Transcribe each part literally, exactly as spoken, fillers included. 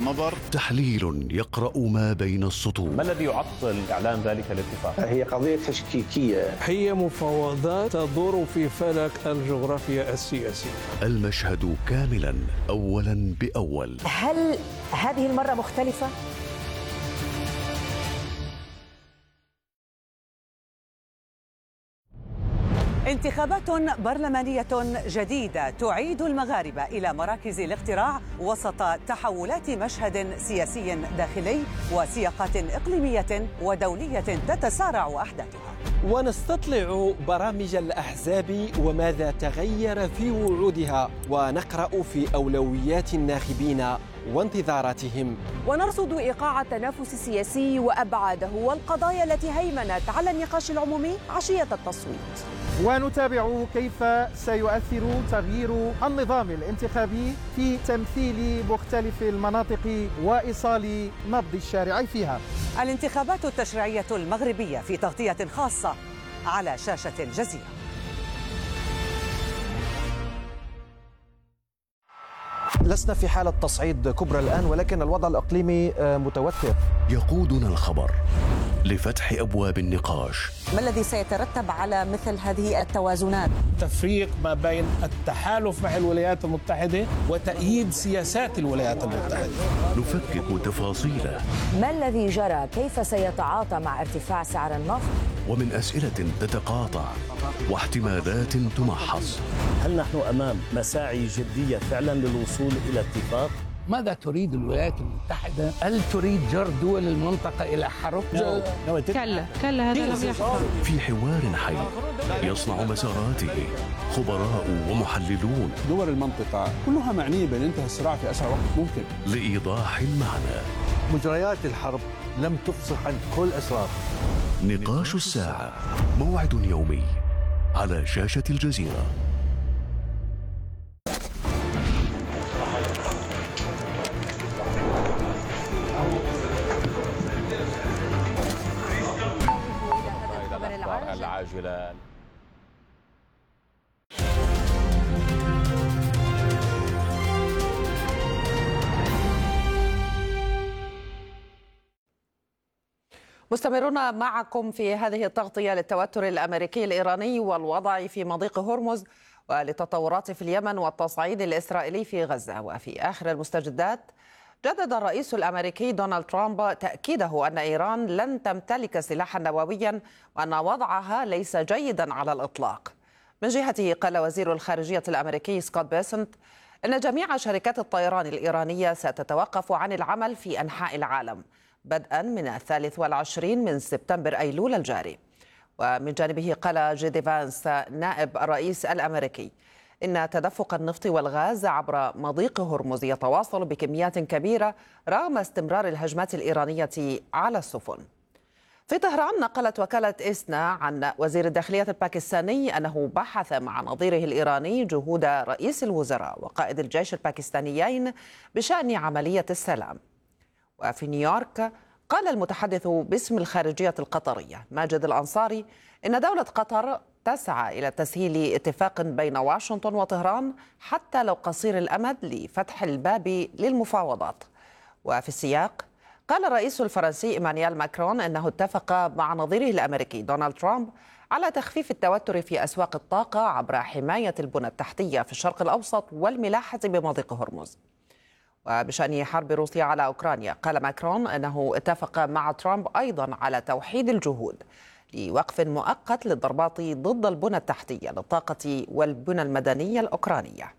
النظر. تحليل يقرأ ما بين السطور. ما الذي يعطل إعلان ذلك الاتفاق؟ هي قضية تشكيكية، هي مفاوضات تدور في فلك الجغرافيا السياسية. المشهد كاملا أولا بأول. هل هذه المرة مختلفة؟ انتخابات برلمانية جديدة تعيد المغاربة إلى مراكز الاقتراع وسط تحولات مشهد سياسي داخلي وسياقات إقليمية ودولية تتسارع أحداثها. ونستطلع برامج الأحزاب وماذا تغير في وعودها، ونقرأ في أولويات الناخبين وانتظاراتهم، ونرصد إيقاع التنافس السياسي وأبعاده والقضايا التي هيمنت على النقاش العمومي عشية التصويت. ونتابع كيف سيؤثر تغيير النظام الانتخابي في تمثيل مختلف المناطق وإيصال نبض الشارع فيها. الانتخابات التشريعية المغربية في تغطية خاصة على شاشة الجزيرة. لسنا في حالة تصعيد كبرى الآن، ولكن الوضع الإقليمي متوتر. يقودنا الخبر لفتح أبواب النقاش. ما الذي سيترتب على مثل هذه التوازنات؟ تفريق ما بين التحالف مع الولايات المتحدة وتأييد سياسات الولايات المتحدة. نفكك تفاصيله. ما الذي جرى؟ كيف سيتعاطى مع ارتفاع سعر النفط؟ ومن أسئلة تتقاطع واحتمالات تمحص. هل نحن أمام مساعي جدية فعلا للوصول إلى اتفاق؟ ماذا تريد الولايات المتحدة؟ هل تريد جر دول المنطقة إلى حرب؟ كلا كلا هذا لم يحصل. في حوار حي يصنع مساراته خبراء ومحللون. دول المنطقة كلها معنية بانتهاء الصراع في أسرع وقت ممكن. لإيضاح المعنى. مجريات الحرب لم تفصح عن كل أسرار. نقاش الساعة، موعد يومي على شاشة الجزيرة. العاجلة. مستمرون معكم في هذه التغطية للتوتر الأمريكي الإيراني والوضع في مضيق هرمز وللتطورات في اليمن والتصعيد الإسرائيلي في غزة. وفي آخر المستجدات جدد الرئيس الأمريكي دونالد ترامب تأكيده أن إيران لن تمتلك سلاحا نوويا وأن وضعها ليس جيدا على الإطلاق. من جهته قال وزير الخارجية الأمريكي سكوت بيسنت أن جميع شركات الطيران الإيرانية ستتوقف عن العمل في أنحاء العالم بدءا من الثالث والعشرين من سبتمبر أيلول الجاري. ومن جانبه قال جيدي فانس نائب الرئيس الأمريكي إن تدفق النفط والغاز عبر مضيق هرمز يتواصل بكميات كبيرة رغم استمرار الهجمات الإيرانية على السفن. في طهران نقلت وكالة إسنا عن وزير الداخلية الباكستاني أنه بحث مع نظيره الإيراني جهود رئيس الوزراء وقائد الجيش الباكستانيين بشأن عملية السلام. وفي نيويورك قال المتحدث باسم الخارجية القطرية ماجد الأنصاري إن دولة قطر تسعى إلى تسهيل اتفاق بين واشنطن وطهران حتى لو قصير الأمد لفتح الباب للمفاوضات. وفي السياق قال الرئيس الفرنسي إيمانويل ماكرون أنه اتفق مع نظيره الأمريكي دونالد ترامب على تخفيف التوتر في أسواق الطاقة عبر حماية البنى التحتية في الشرق الأوسط والملاحة بمضيق هرمز. وبشأن حرب روسيا على أوكرانيا قال ماكرون أنه اتفق مع ترامب أيضا على توحيد الجهود لوقف مؤقت للضربات ضد البنى التحتية للطاقة والبنى المدنية الأوكرانية.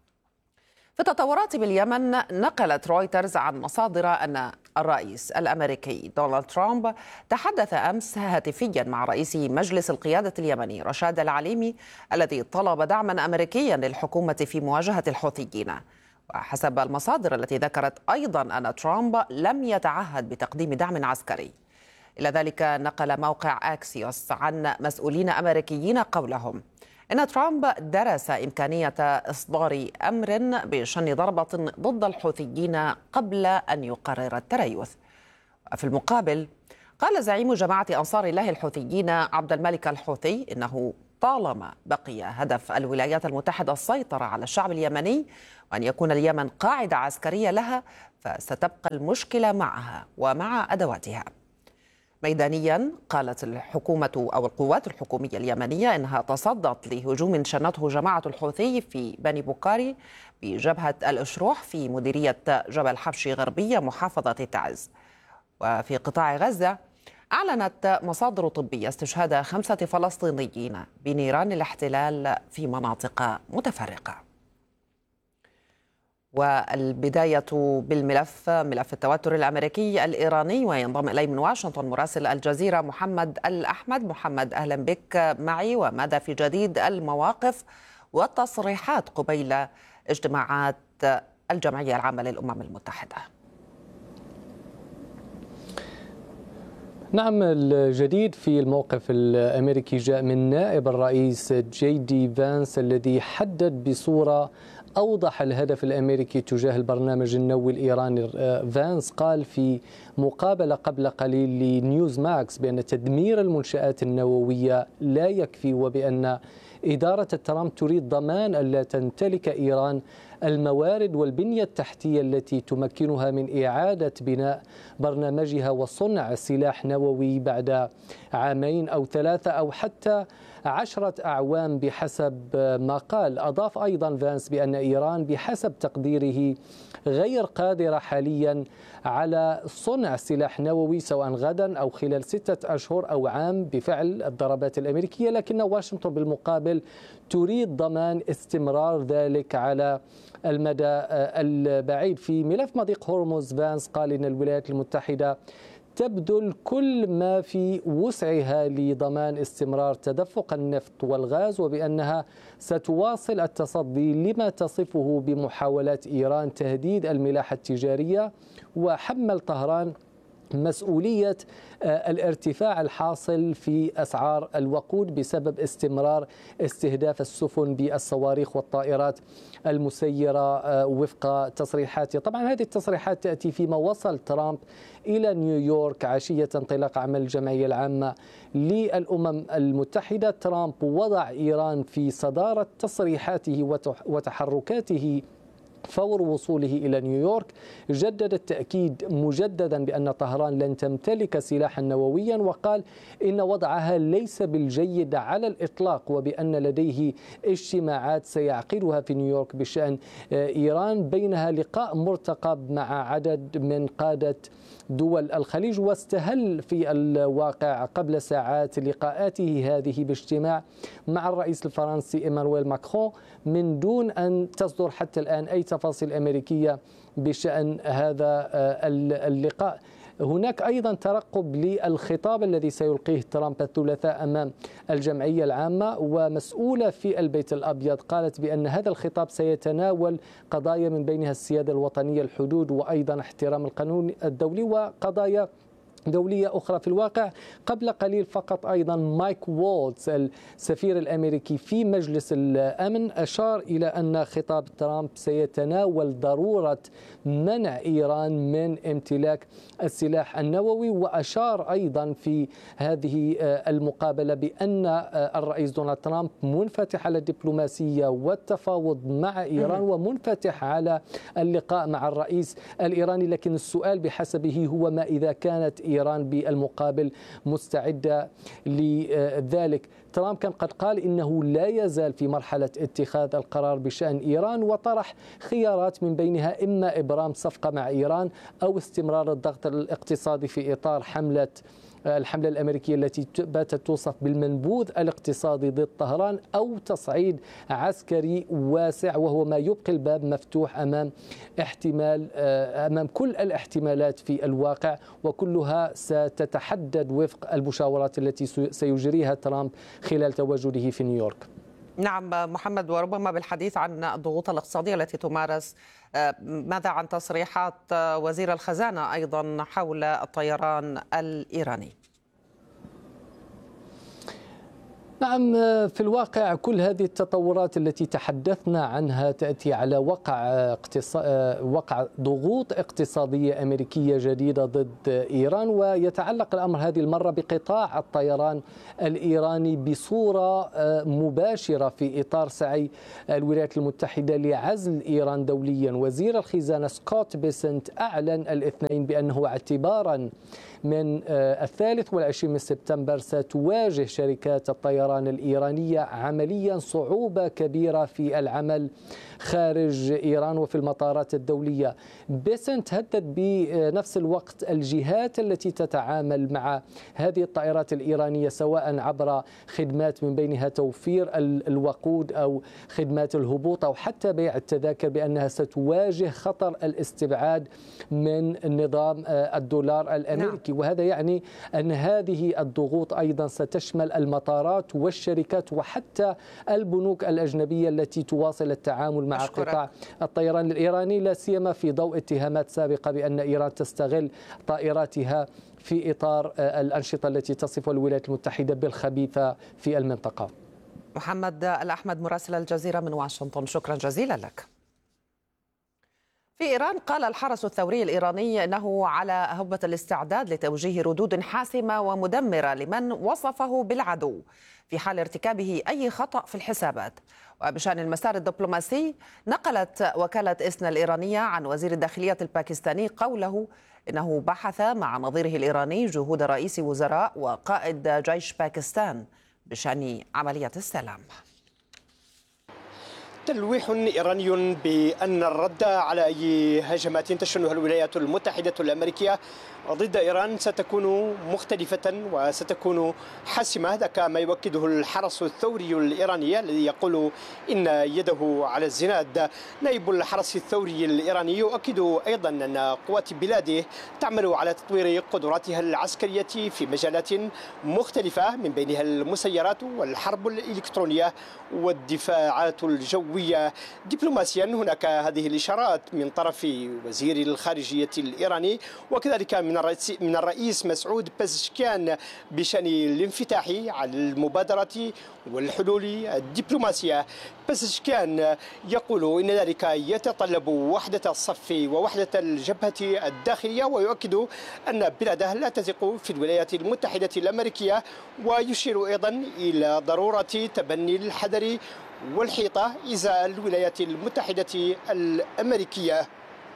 في التطورات باليمن نقلت رويترز عن مصادر أن الرئيس الأمريكي دونالد ترامب تحدث أمس هاتفيا مع رئيس مجلس القيادة اليمني رشاد العليمي الذي طلب دعما أمريكيا للحكومة في مواجهة الحوثيين. وحسب المصادر التي ذكرت أيضا أن ترامب لم يتعهد بتقديم دعم عسكري. إلى ذلك نقل موقع أكسيوس عن مسؤولين أمريكيين قولهم إن ترامب درس إمكانية إصدار أمر بشن ضربة ضد الحوثيين قبل أن يقرر التريث. في المقابل قال زعيم جماعة أنصار الله الحوثيين عبد الملك الحوثي إنه طالما بقي هدف الولايات المتحدة السيطرة على الشعب اليمني وأن يكون اليمن قاعدة عسكرية لها، فستبقى المشكلة معها ومع أدواتها. ميدانيا قالت الحكومة أو القوات الحكومية اليمنية إنها تصدت لهجوم شنته جماعة الحوثي في بني بوكاري بجبهة الأشروح في مديرية جبل حبشي غربية محافظة تعز. وفي قطاع غزة أعلنت مصادر طبية استشهاد خمسة فلسطينيين بنيران الاحتلال في مناطق متفرقة. والبداية بالملف ملف التوتر الأمريكي الإيراني، وينضم إلي من واشنطن مراسل الجزيرة محمد الأحمد. محمد أهلا بك معي، وماذا في جديد المواقف والتصريحات قبيل اجتماعات الجمعية العامة للأمم المتحدة؟ نعم، الجديد في الموقف الأمريكي جاء من نائب الرئيس جي دي فانس الذي حدد بصورة أوضح الهدف الأمريكي تجاه البرنامج النووي الإيراني. فانس قال في مقابلة قبل قليل لنيوز ماكس بأن تدمير المنشآت النووية لا يكفي، وبأن إدارة ترامب تريد ضمان ألا تمتلك إيران الموارد والبنية التحتية التي تمكنها من إعادة بناء برنامجها وصنع سلاح نووي بعد عامين أو ثلاثة أو حتى عشرة أعوام بحسب ما قال. أضاف أيضا فانس بأن إيران بحسب تقديره غير قادرة حاليا على صنع سلاح نووي سواء غدا أو خلال ستة أشهر أو عام بفعل الضربات الأمريكية، لكن واشنطن بالمقابل تريد ضمان استمرار ذلك على المدى البعيد. في ملف مضيق هرمز فانس قال إن الولايات المتحدة تبذل كل ما في وسعها لضمان استمرار تدفق النفط والغاز، وبأنها ستواصل التصدي لما تصفه بمحاولات إيران تهديد الملاحة التجارية وحمل طهران مسؤولية الارتفاع الحاصل في أسعار الوقود بسبب استمرار استهداف السفن بالصواريخ والطائرات المسيرة وفق تصريحاته. طبعا هذه التصريحات تأتي فيما وصل ترامب إلى نيويورك عشية انطلاق عمل الجمعية العامة للأمم المتحدة. ترامب وضع إيران في صدارة تصريحاته وتحركاته فور وصوله إلى نيويورك. جدد التأكيد مجددا بأن طهران لن تمتلك سلاحا نوويا، وقال إن وضعها ليس بالجيد على الإطلاق، وبأن لديه اجتماعات سيعقدها في نيويورك بشأن إيران، بينها لقاء مرتقب مع عدد من قادة دول الخليج. واستهل في الواقع قبل ساعات لقاءاته هذه باجتماع مع الرئيس الفرنسي إيمانويل ماكرون من دون أن تصدر حتى الآن أي تفاصيل أمريكية بشأن هذا اللقاء. هناك أيضا ترقب للخطاب الذي سيلقيه ترامب الثلاثاء أمام الجمعية العامة، ومسؤولة في البيت الأبيض قالت بأن هذا الخطاب سيتناول قضايا من بينها السيادة الوطنية، الحدود، وأيضا احترام القانون الدولي وقضايا دولية أخرى. في الواقع قبل قليل فقط أيضا مايك وولتز السفير الأمريكي في مجلس الأمن أشار إلى أن خطاب ترامب سيتناول ضرورة منع إيران من امتلاك السلاح النووي. وأشار أيضا في هذه المقابلة بأن الرئيس دونالد ترامب منفتح على الدبلوماسية والتفاوض مع إيران ومنفتح على اللقاء مع الرئيس الإيراني، لكن السؤال بحسبه هو ما إذا كانت إيران بالمقابل مستعدة لذلك. ترامب كان قد قال إنه لا يزال في مرحلة اتخاذ القرار بشأن إيران، وطرح خيارات من بينها إما إبرام صفقة مع إيران أو استمرار الضغط الاقتصادي في إطار حملة الحملة الأمريكية التي باتت توصف بالمنبوذ الاقتصادي ضد طهران، أو تصعيد عسكري واسع، وهو ما يبقي الباب مفتوح أمام احتمال أمام كل الاحتمالات في الواقع، وكلها ستتحدد وفق المشاورات التي سيجريها ترامب خلال تواجده في نيويورك. نعم محمد، وربما بالحديث عن الضغوط الاقتصادية التي تمارس، ماذا عن تصريحات وزير الخزانة أيضا حول الطيران الإيراني؟ نعم، في الواقع كل هذه التطورات التي تحدثنا عنها تأتي على وقع اقتصا... وقع ضغوط اقتصادية أمريكية جديدة ضد إيران، ويتعلق الأمر هذه المرة بقطاع الطيران الإيراني بصورة مباشرة في إطار سعي الولايات المتحدة لعزل إيران دوليا. وزير الخزانة سكوت بيسنت أعلن الاثنين بأنه اعتبارا من الثالث والعشرين من سبتمبر ستواجه شركات الطيران الإيرانية عمليا صعوبة كبيرة في العمل خارج إيران وفي المطارات الدولية. بيسنت هدد بنفس الوقت الجهات التي تتعامل مع هذه الطائرات الإيرانية سواء عبر خدمات من بينها توفير الوقود أو خدمات الهبوط أو حتى بيع التذاكر بأنها ستواجه خطر الاستبعاد من نظام الدولار الأمريكي. وهذا يعني أن هذه الضغوط أيضا ستشمل المطارات والشركات وحتى البنوك الأجنبية التي تواصل التعامل مع أشكرك. قطاع الطيران الإيراني، لا سيما في ضوء اتهامات سابقة بأن إيران تستغل طائراتها في إطار الأنشطة التي تصف الولايات المتحدة بالخبيثة في المنطقة. محمد الأحمد مراسل الجزيرة من واشنطن، شكرا جزيلا لك. في إيران قال الحرس الثوري الإيراني أنه على هبة الاستعداد لتوجيه ردود حاسمة ومدمرة لمن وصفه بالعدو في حال ارتكابه أي خطأ في الحسابات. وبشأن المسار الدبلوماسي، نقلت وكالة إسنا الإيرانية عن وزير الداخلية الباكستاني قوله إنه بحث مع نظيره الإيراني جهود رئيس وزراء وقائد جيش باكستان بشأن عملية السلام. تلويح إيراني بأن الرد على أي هجمات تشنها الولايات المتحدة الأمريكية ضد إيران ستكون مختلفة وستكون حاسمة. هذا ما يؤكده الحرس الثوري الإيراني الذي يقول إن يده على الزناد. نائب الحرس الثوري الإيراني يؤكد أيضا أن قوات بلاده تعمل على تطوير قدراتها العسكرية في مجالات مختلفة من بينها المسيرات والحرب الإلكترونية والدفاعات الجوية. دبلوماسيا هناك هذه الإشارات من طرف وزير الخارجية الإيراني وكذلك من الرئيس من الرئيس مسعود بزشكيان بشأن الانفتاح على المبادرة والحلول الدبلوماسية. بزشكيان يقول إن ذلك يتطلب وحدة الصف ووحدة الجبهة الداخلية، ويؤكد أن بلاده لا تثق في الولايات المتحدة الأمريكية، ويشير أيضا إلى ضرورة تبني الحذر والحيطة إزاء الولايات المتحدة الأمريكية.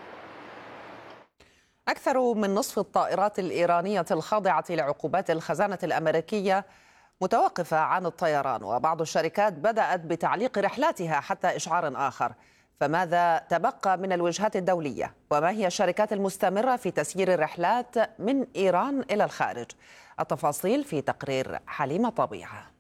أكثر من نصف الطائرات الإيرانية الخاضعة لعقوبات الخزانة الأمريكية متوقفة عن الطيران، وبعض الشركات بدأت بتعليق رحلاتها حتى إشعار آخر. فماذا تبقى من الوجهات الدولية؟ وما هي الشركات المستمرة في تسيير الرحلات من إيران إلى الخارج؟ التفاصيل في تقرير حليمة طبيعة.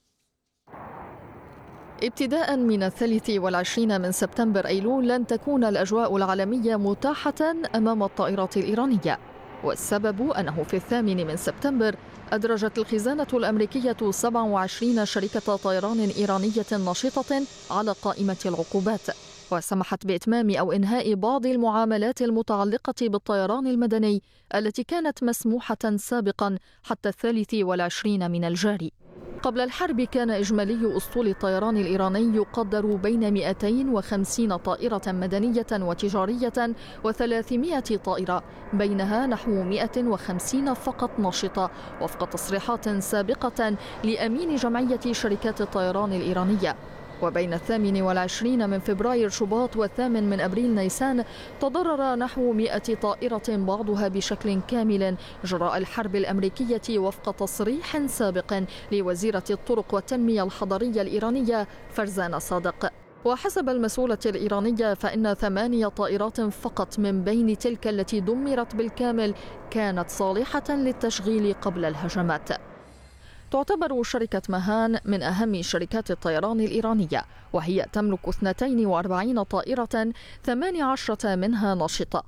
ابتداء من الثالث والعشرين من سبتمبر أيلول لن تكون الأجواء العالمية متاحة أمام الطائرات الإيرانية، والسبب أنه في الثامن من سبتمبر أدرجت الخزانة الأمريكية سبعة وعشرين شركة طيران إيرانية نشطة على قائمة العقوبات، وسمحت بإتمام أو إنهاء بعض المعاملات المتعلقة بالطيران المدني التي كانت مسموحة سابقا حتى الثالث والعشرين من الجاري. قبل الحرب كان إجمالي أسطول الطيران الإيراني يقدر بين مئتين وخمسين طائرة مدنية وتجارية وثلاثمئة طائرة، بينها نحو مئة وخمسين فقط نشطة وفق تصريحات سابقة لأمين جمعية شركات الطيران الإيرانية. وبين الثامن والعشرين من فبراير شباط والثامن من أبريل نيسان تضرر نحو مئة طائرة بعضها بشكل كامل جراء الحرب الأمريكية وفق تصريح سابق لوزيرة الطرق والتنمية الحضرية الإيرانية فرزان صادق. وحسب المسؤولة الإيرانية فإن ثمانية طائرات فقط من بين تلك التي دمرت بالكامل كانت صالحة للتشغيل قبل الهجمات. تعتبر شركة مهان من أهم شركات الطيران الإيرانية، وهي تملك اثنتين وأربعين طائرة ثمان عشرة منها نشطة.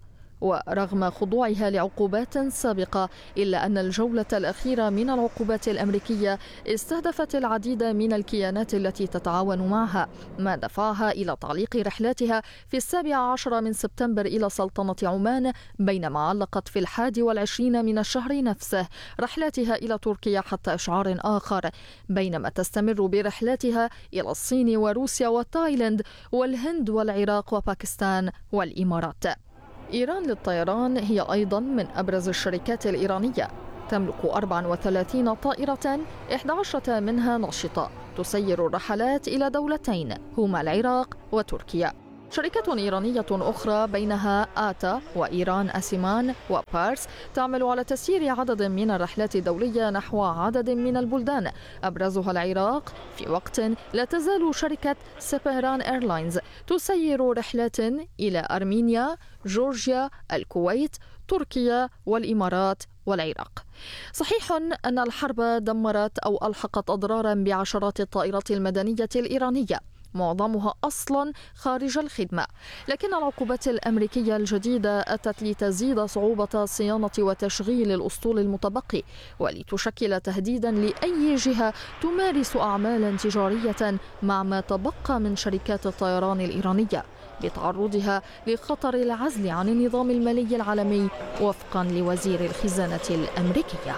ورغم خضوعها لعقوبات سابقة إلا أن الجولة الأخيرة من العقوبات الأمريكية استهدفت العديد من الكيانات التي تتعاون معها، ما دفعها إلى تعليق رحلاتها في السابع عشر من سبتمبر إلى سلطنة عمان، بينما علقت في الحادي والعشرين من الشهر نفسه رحلاتها إلى تركيا حتى إشعار آخر، بينما تستمر برحلاتها إلى الصين وروسيا وتايلاند والهند والعراق وباكستان والإمارات. إيران للطيران هي أيضا من أبرز الشركات الإيرانية، تملك أربع وثلاثين طائرة، إحدى عشرة منها نشطة تسير الرحلات إلى دولتين هما العراق وتركيا. شركات إيرانية أخرى بينها آتا وإيران أسيمان وبارس تعمل على تسيير عدد من الرحلات الدولية نحو عدد من البلدان أبرزها العراق، في وقت لا تزال شركة سبهران إيرلاينز تسير رحلات إلى أرمينيا، جورجيا، الكويت، تركيا والإمارات والعراق. صحيح أن الحرب دمرت أو ألحقت أضرارا بعشرات الطائرات المدنية الإيرانية، معظمها أصلا خارج الخدمة، لكن العقوبات الأمريكية الجديدة أتت لتزيد صعوبة صيانة وتشغيل الأسطول المتبقي، ولتشكل تهديدا لأي جهة تمارس أعمالا تجارية مع ما تبقى من شركات الطيران الإيرانية، بتعرضها لخطر العزل عن النظام المالي العالمي وفقا لوزير الخزانة الأمريكية.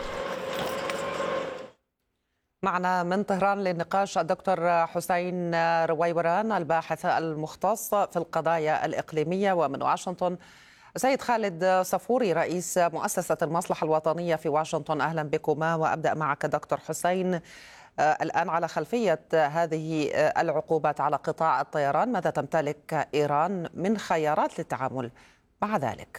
معنا من طهران للنقاش الدكتور حسين رويوران، الباحث المختص في القضايا الإقليمية، ومن واشنطن سيد خالد صفوري رئيس مؤسسة المصلحة الوطنية في واشنطن. أهلا بكما، وأبدأ معك دكتور حسين. الآن على خلفية هذه العقوبات على قطاع الطيران، ماذا تمتلك إيران من خيارات للتعامل مع ذلك؟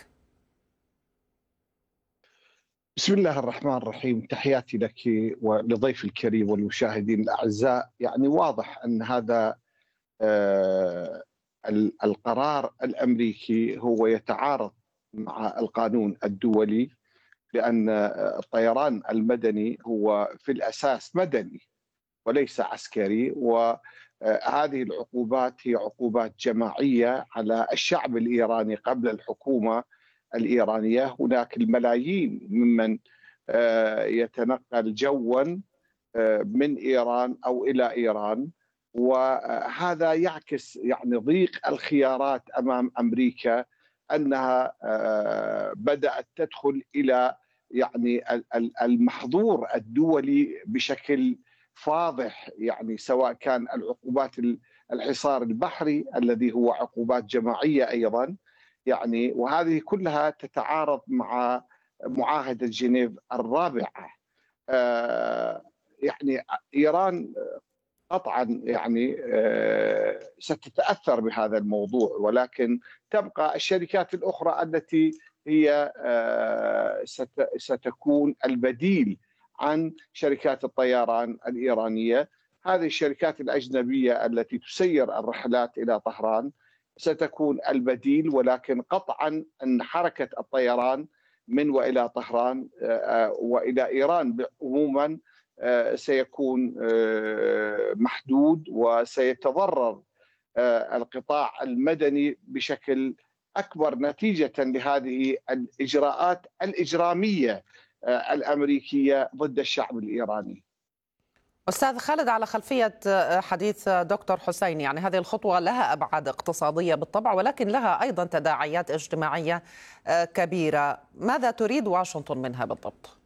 بسم الله الرحمن الرحيم، تحياتي لك ولضيف الكريم والمشاهدين الأعزاء. يعني واضح أن هذا آه القرار الأمريكي هو يتعارض مع القانون الدولي، لأن الطيران المدني هو في الأساس مدني وليس عسكري، وهذه العقوبات هي عقوبات جماعية على الشعب الإيراني قبل الحكومة الإيرانية. هناك الملايين ممن يتنقل جوا من إيران أو إلى إيران، وهذا يعكس يعني ضيق الخيارات أمام أمريكا، أنها بدأت تدخل إلى يعني المحظور الدولي بشكل فاضح، يعني سواء كان العقوبات الحصار البحري الذي هو عقوبات جماعية أيضا، يعني وهذه كلها تتعارض مع معاهدة جنيف الرابعة. يعني إيران قطعا يعني ستتأثر بهذا الموضوع، ولكن تبقى الشركات الأخرى التي هي ستكون البديل عن شركات الطيران الإيرانية. هذه الشركات الأجنبية التي تسير الرحلات إلى طهران ستكون البديل، ولكن قطعا أن حركة الطيران من وإلى طهران وإلى إيران عموما سيكون محدود، وسيتضرر القطاع المدني بشكل أكبر نتيجة لهذه الإجراءات الإجرامية الأمريكية ضد الشعب الإيراني. أستاذ خالد، على خلفية حديث دكتور حسين، يعني هذه الخطوة لها أبعاد اقتصادية بالطبع، ولكن لها أيضا تداعيات اجتماعية كبيرة. ماذا تريد واشنطن منها بالضبط؟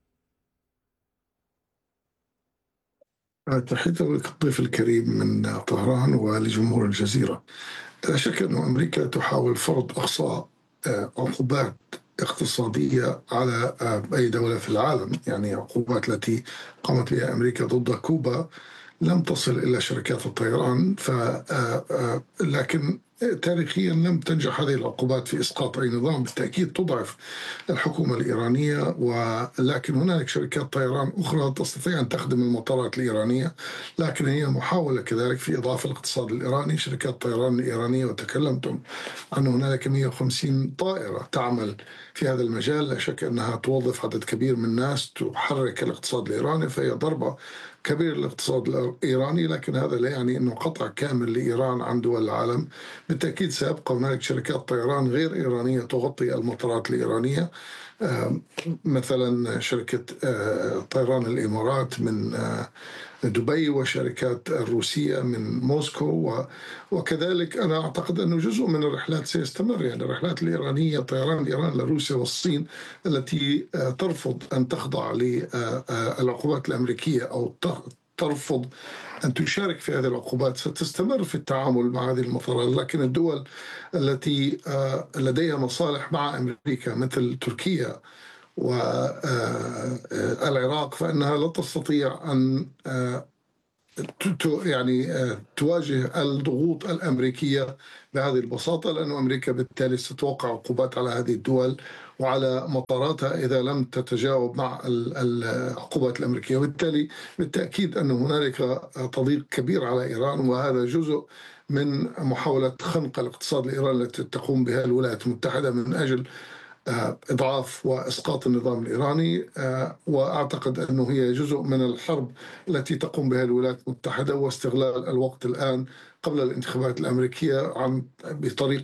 تحية للضيف الكريم من طهران ولجمهور الجزيرة. لا شك أن أمريكا تحاول فرض إقصاء عقوبات اقتصادية على أي دولة في العالم، يعني عقوبات التي قامت بها أمريكا ضد كوبا لم تصل إلى شركات الطيران، ف لكن تاريخيا لم تنجح هذه العقوبات في إسقاط أي نظام. بالتأكيد تضعف الحكومة الإيرانية، ولكن هناك شركات طيران أخرى تستطيع أن تخدم المطارات الإيرانية، لكن هي محاولة كذلك في إضافة الاقتصاد الإيراني. شركات الطيران الإيرانية وتكلمتم أن هناك مئة وخمسين طائرة تعمل في هذا المجال، لا شك أنها توظف عدد كبير من الناس، تحرك الاقتصاد الإيراني، فهي ضربة كبيرة للاقتصاد الإيراني. لكن هذا لا يعني أنه قطع كامل لإيران عن دول العالم، بالتأكيد سيبقى هناك شركات طيران غير إيرانية تغطي المطارات الإيرانية، مثلا شركة طيران الإمارات من دبي وشركات الروسية من موسكو، وكذلك أنا أعتقد أنه جزء من الرحلات سيستمر. يعني الرحلات الإيرانية، طيران إيران لروسيا والصين التي ترفض أن تخضع للعقوبات الأمريكية أو ترفض أن تشارك في هذه العقوبات ستستمر في التعامل مع هذه المطارات. لكن الدول التي لديها مصالح مع أمريكا مثل تركيا والعراق فإنها لا تستطيع أن يعني تواجه الضغوط الأمريكية بهذه البساطة، لأن أمريكا بالتالي ستوقع عقوبات على هذه الدول وعلى مطاراتها إذا لم تتجاوب مع العقوبات الأمريكية. وبالتالي بالتأكيد أن هنالك تضييق كبير على إيران، وهذا جزء من محاولة خنق الاقتصاد الإيراني التي تقوم بها الولايات المتحدة من أجل إضعاف وإسقاط النظام الإيراني. وأعتقد أنه هي جزء من الحرب التي تقوم بها الولايات المتحدة واستغلال الوقت الآن قبل الانتخابات الأمريكية عن بطريقة